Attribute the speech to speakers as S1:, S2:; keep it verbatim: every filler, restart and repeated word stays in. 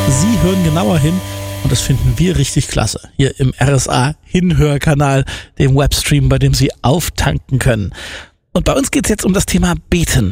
S1: Sie hören genauer hin und das finden wir richtig klasse. Hier im R S A Hinhörkanal, dem Webstream, bei dem Sie auftanken können. Und bei uns geht's jetzt um das Thema Beten.